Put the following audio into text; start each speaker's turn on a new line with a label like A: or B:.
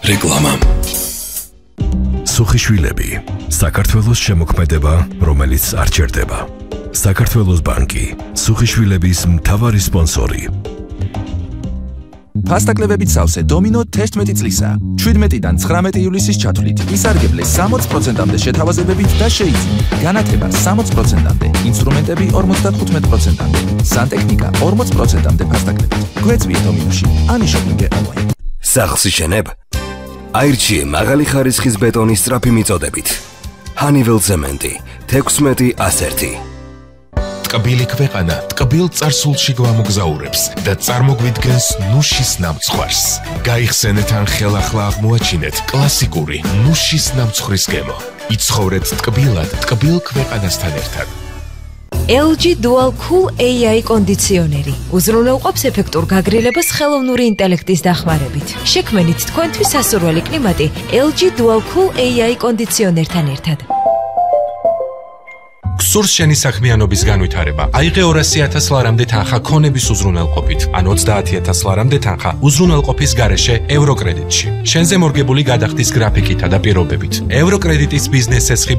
A: რეკლამა.
B: სუხიშვილები, საქართველოს შემოქმედება, რომელიც არ ჩერდება. საქართველოს ბანკი, სუხიშვილების მთავარი სპონსორი.
C: ფასტაკლებებით სავსე დომინო 11 წლისა. 17-დან 19 ივლისის ჩათვლით ისარგებლე 60%-მდე შეთავაზებებით და შეიძინე. განათება 60%-მდე, ინსტრუმენტები 55%-მდე, სანტექნიკა 40%-მდე ფასტაკლებით. გვეწვიე დომინოში, ანიშოპინგე ონლაინ.
A: სახლს იშენებ? აირჩიე მაღალი ხარისხის ბეტონის სწრაფი მიწოდებით. ჰანიվել ცემენტი 16-1.
D: ტკბილი ქვეყანა ტკბილ წარსულში გვამოგზაურებს და წარმოგვიდგენს ნუშის ნამცხვარს. გაიხსენეთ ან ხელახლა აღმოაჩინეთ კლასიკური ნუშის ნამცხვრის გემო. იცხოვრეთ ტკბილად ტკბილ ქვეყანასთან ერთად.
E: LG Dual Cool AI კონდიციონერი უზრუნველყოფს ეფექტურ გაგრილებას ხელოვნური ინტელექტის დახმარებით. შექმნით თქვენთვის სასურველი კლიმატი LG Dual Cool AI კონდიციონერთან ერთად.
D: გსურს შენი საქმიანობის განვითარება. აიღე 200,000 ლარამდე თანხა ქონების უზრუნველყოფით, ან 30,000 ლარამდე თანხა უზრუნველყოფის გარეშე ევროკრედიტში. შენზე მორგებული გადახდის გრაფიკითა და პირობებით. ევროკრედიტის ბიზნეს სესხი